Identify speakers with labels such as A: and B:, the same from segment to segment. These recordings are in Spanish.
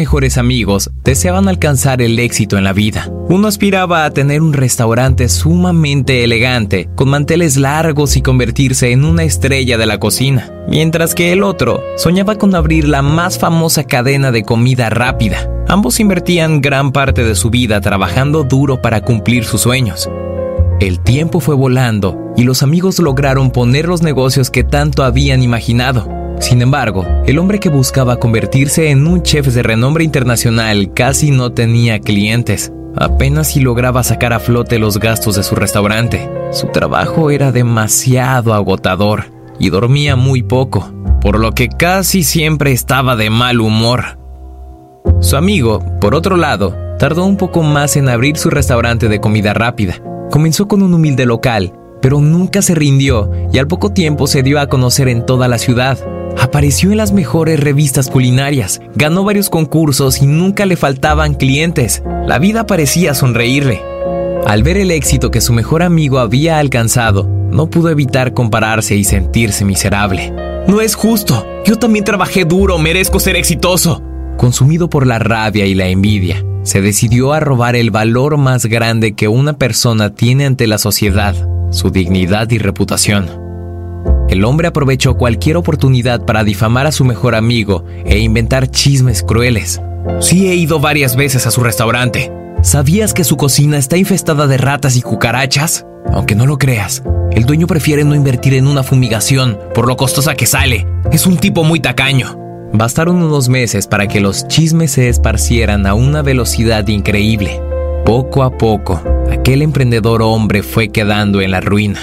A: mejores amigos deseaban alcanzar el éxito en la vida. Uno aspiraba a tener un restaurante sumamente elegante, con manteles largos y convertirse en una estrella de la cocina, mientras que el otro soñaba con abrir la más famosa cadena de comida rápida. Ambos invertían gran parte de su vida trabajando duro para cumplir sus sueños. El tiempo fue volando y los amigos lograron poner los negocios que tanto habían imaginado. Sin embargo, el hombre que buscaba convertirse en un chef de renombre internacional casi no tenía clientes. Apenas si lograba sacar a flote los gastos de su restaurante. Su trabajo era demasiado agotador y dormía muy poco, por lo que casi siempre estaba de mal humor. Su amigo, por otro lado, tardó un poco más en abrir su restaurante de comida rápida. Comenzó con un humilde local, pero nunca se rindió y al poco tiempo se dio a conocer en toda la ciudad. Apareció en las mejores revistas culinarias, ganó varios concursos y nunca le faltaban clientes. La vida parecía sonreírle. Al ver el éxito que su mejor amigo había alcanzado, no pudo evitar compararse y sentirse miserable. «No es justo, yo también trabajé duro, merezco ser exitoso». Consumido por la rabia y la envidia, se decidió a robar el valor más grande que una persona tiene ante la sociedad, su dignidad y reputación. El hombre aprovechó cualquier oportunidad para difamar a su mejor amigo e inventar chismes crueles. «Sí he ido varias veces a su restaurante. ¿Sabías que su cocina está infestada de ratas y cucarachas? Aunque no lo creas, el dueño prefiere no invertir en una fumigación por lo costosa que sale. Es un tipo muy tacaño». Bastaron unos meses para que los chismes se esparcieran a una velocidad increíble. Poco a poco, aquel emprendedor hombre fue quedando en la ruina.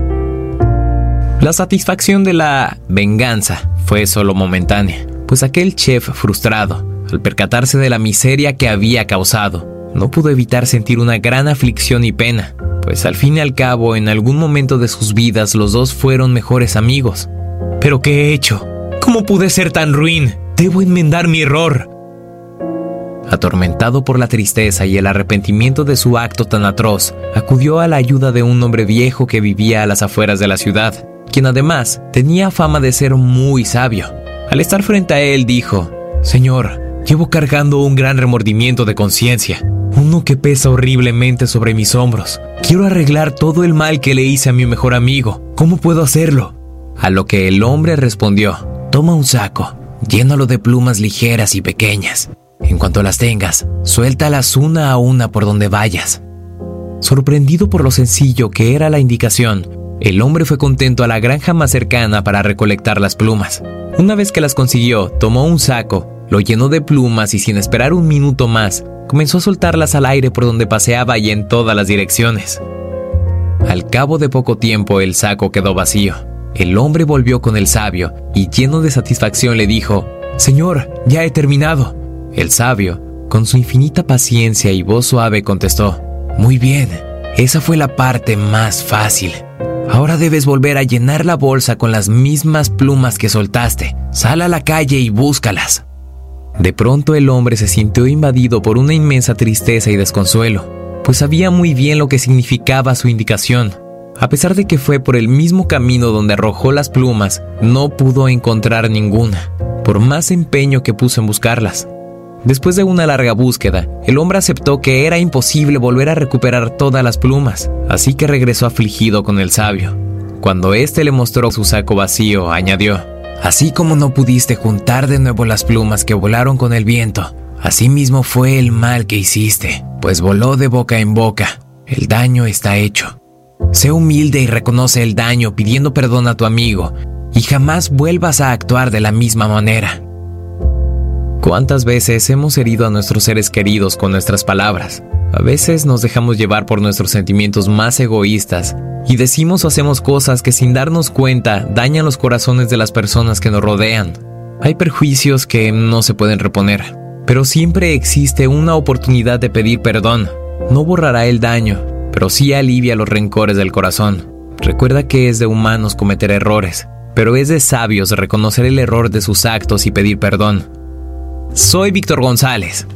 A: La satisfacción de la venganza fue solo momentánea, pues aquel chef frustrado, al percatarse de la miseria que había causado, no pudo evitar sentir una gran aflicción y pena, pues al fin y al cabo, en algún momento de sus vidas, los dos fueron mejores amigos. ¿Pero qué he hecho? ¿Cómo pude ser tan ruin? Debo enmendar mi error. Atormentado por la tristeza y el arrepentimiento de su acto tan atroz, acudió a la ayuda de un hombre viejo que vivía a las afueras de la ciudad, quien además tenía fama de ser muy sabio. Al estar frente a él dijo: «Señor, llevo cargando un gran remordimiento de conciencia, uno que pesa horriblemente sobre mis hombros. Quiero arreglar todo el mal que le hice a mi mejor amigo. ¿Cómo puedo hacerlo?». A lo que el hombre respondió: «Toma un saco, llénalo de plumas ligeras y pequeñas. En cuanto las tengas, suéltalas una a una por donde vayas». Sorprendido por lo sencillo que era la indicación, el hombre fue contento a la granja más cercana para recolectar las plumas. Una vez que las consiguió, tomó un saco, lo llenó de plumas y sin esperar un minuto más, comenzó a soltarlas al aire por donde paseaba y en todas las direcciones. Al cabo de poco tiempo, el saco quedó vacío. El hombre volvió con el sabio y lleno de satisfacción le dijo: «Señor, ya he terminado». El sabio, con su infinita paciencia y voz suave, contestó: «Muy bien, esa fue la parte más fácil. Ahora debes volver a llenar la bolsa con las mismas plumas que soltaste. Sal a la calle y búscalas». De pronto el hombre se sintió invadido por una inmensa tristeza y desconsuelo, pues sabía muy bien lo que significaba su indicación. A pesar de que fue por el mismo camino donde arrojó las plumas, no pudo encontrar ninguna, por más empeño que puso en buscarlas. Después de una larga búsqueda, el hombre aceptó que era imposible volver a recuperar todas las plumas, así que regresó afligido con el sabio. Cuando éste le mostró su saco vacío, añadió: «Así como no pudiste juntar de nuevo las plumas que volaron con el viento, así mismo fue el mal que hiciste, pues voló de boca en boca. El daño está hecho. Sé humilde y reconoce el daño pidiendo perdón a tu amigo, y jamás vuelvas a actuar de la misma manera». ¿Cuántas veces hemos herido a nuestros seres queridos con nuestras palabras? A veces nos dejamos llevar por nuestros sentimientos más egoístas y decimos o hacemos cosas que sin darnos cuenta dañan los corazones de las personas que nos rodean. Hay perjuicios que no se pueden reponer, pero siempre existe una oportunidad de pedir perdón. No borrará el daño, pero sí alivia los rencores del corazón. Recuerda que es de humanos cometer errores, pero es de sabios reconocer el error de sus actos y pedir perdón. Soy Víctor González.